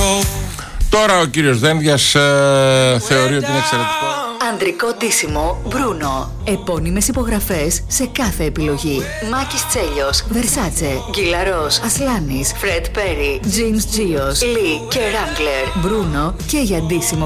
Τώρα ο κύριος Δένδιας θεωρεί ότι είναι εξαιρετικό. Ανδρικό ντύσιμο Bruno. Επώνυμες υπογραφές σε κάθε επιλογή. Μάκης Τσέλιος, Versace, Γκυλαρός, Ασλάνης, Fred Perry, James Gios, Lee και Wrangler. Bruno και για ντύσιμο